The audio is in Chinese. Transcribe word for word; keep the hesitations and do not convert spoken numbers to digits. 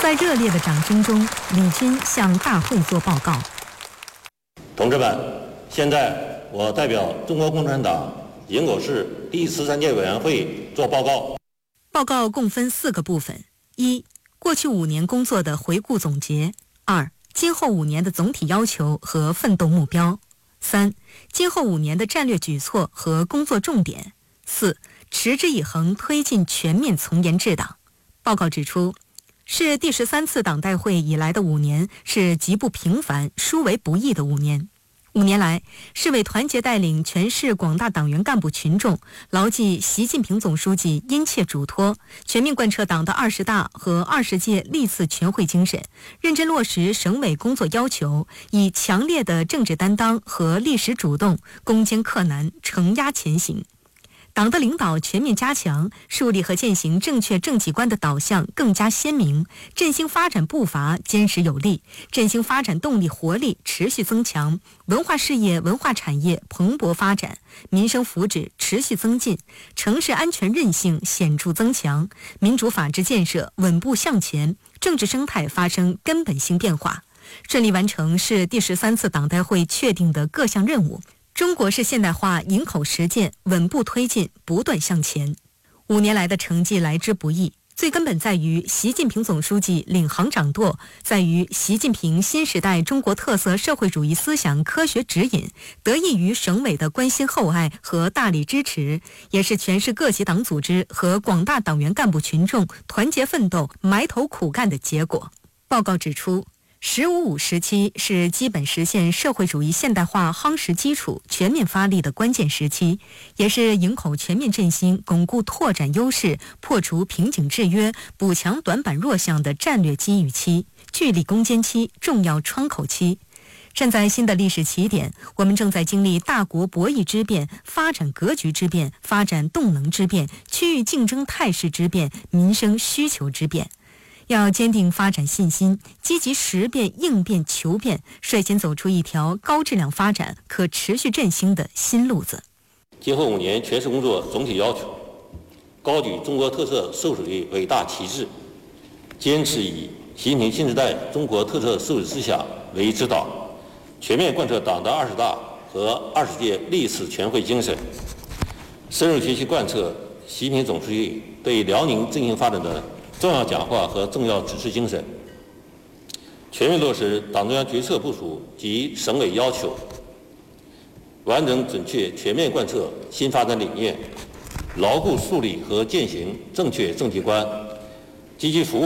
在热烈的掌声中，李军向大会作报告。 同志们，现在我代表中国共产党营口市第十三届委员会作报告。 报告共分四个部分：一、过去五年工作的回顾总结；二、今后五年的总体要求和奋斗目标；三、今后五年的战略举措和工作重点；四、持之以恒推进全面从严治党。报告指出，是第十三次党代会以来的五年是极不平凡、殊为不易的五年。五年来，市委团结带领全市广大党员干部群众，牢记习近平总书记殷切嘱托，全面贯彻党的二十大和二十届历次全会精神，认真落实省委工作要求，以强烈的政治担当和历史主动，攻坚克难，承压前行。党的领导全面加强，树立和践行正确政绩观的导向更加鲜明，振兴发展步伐坚实有力，振兴发展动力活力持续增强，文化事业文化产业蓬勃发展，民生福祉持续增进，城市安全韧性显著增强，民主法治建设稳步向前，政治生态发生根本性变化，顺利完成市第十三次党代会确定的各项任务。中国式现代化营口实践稳步推进，不断向前。五年来的成绩来之不易，最根本在于习近平总书记领航掌舵，在于习近平新时代中国特色社会主义思想科学指引，得益于省委的关心厚爱和大力支持，也是全市各级党组织和广大党员干部群众团结奋斗、埋头苦干的结果。报告指出，十五五时期是基本实现社会主义现代化夯实基础、全面发力的关键时期，也是营口全面振兴、巩固拓展优势、破除瓶颈制约、补强短板弱项的战略机遇期、聚力攻坚期、重要窗口期。站在新的历史起点，我们正在经历大国博弈之变、发展格局之变、发展动能之变、区域竞争态势之变、民生需求之变。要坚定发展信心，积极识变、应变、求变，率先走出一条高质量发展、可持续振兴的新路子。 今后五年全市工作总体要求，高举中国特色社会主义伟大旗帜，坚持以习近平新时代中国特色社会思想为指导，全面贯彻党的二十大和二十届历次全会精神，深入学习贯彻习近平总书记对辽宁振兴发展的重要讲话和重要指示精神，全面落实党中央决策部署及省委要求，完整准确全面贯彻新发展理念，牢固树立和践行正确政绩观，积极服务